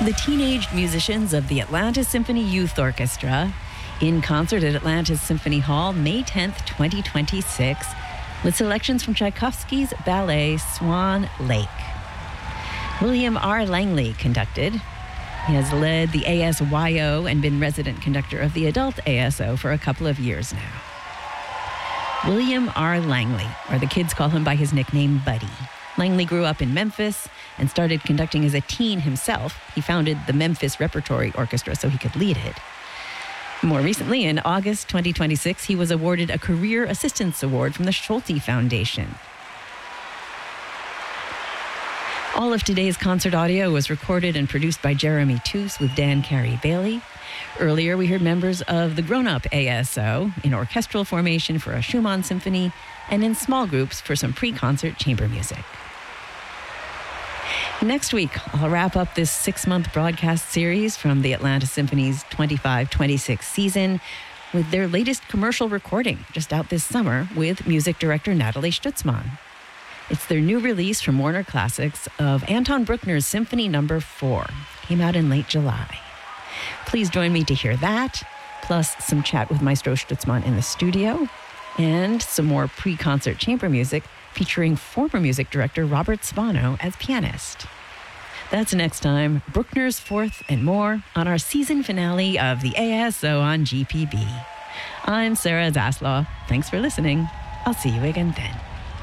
The teenage musicians of the Atlanta Symphony Youth Orchestra in concert at Atlanta's Symphony Hall, May 10th, 2026, with selections from Tchaikovsky's ballet Swan Lake. William R. Langley conducted. He has led the ASYO and been resident conductor of the adult ASO for a couple of years now. William R. Langley, or the kids call him by his nickname Buddy. Langley grew up in Memphis and started conducting as a teen himself. He founded the Memphis Repertory Orchestra so he could lead it. More recently, in August 2026, he was awarded a Career Assistance Award from the Schulte Foundation. All of today's concert audio was recorded and produced by Jeremy Toos with Dan Carey Bailey. Earlier, we heard members of the grown-up ASO in orchestral formation for a Schumann symphony and in small groups for some pre-concert chamber music. Next week, I'll wrap up this 6-month broadcast series from the Atlanta Symphony's 25-26 season with their latest commercial recording, just out this summer, with music director Natalie Stutzman. It's their new release from Warner Classics of Anton Bruckner's Symphony No. 4. Came out in late July. Please join me to hear that, plus some chat with Maestro Stutzman in the studio, and some more pre-concert chamber music featuring former music director Robert Spano as pianist. That's next time, Bruckner's Fourth and more on our season finale of the ASO on GPB. I'm Sarah Zaslaw. Thanks for listening. I'll see you again then.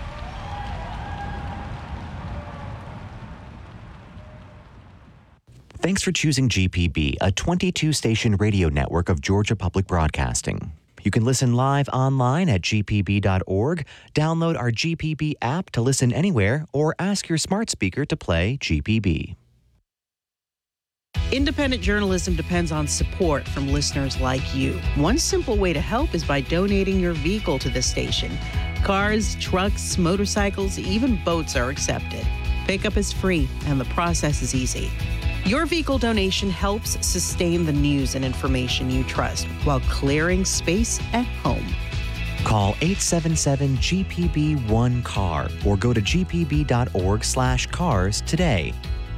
Thanks for choosing GPB, a 22-station radio network of Georgia Public Broadcasting. You can listen live online at gpb.org, download our GPB app to listen anywhere, or ask your smart speaker to play GPB. Independent journalism depends on support from listeners like you. One simple way to help is by donating your vehicle to the station. Cars, trucks, motorcycles, even boats are accepted. Pickup is free, and the process is easy. Your vehicle donation helps sustain the news and information you trust while clearing space at home. Call 877-GPB-1-CAR or go to gpb.org/cars today.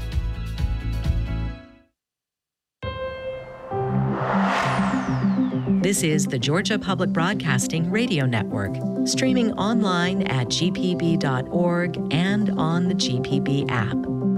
This is the Georgia Public Broadcasting Radio Network, streaming online at gpb.org and on the GPB app.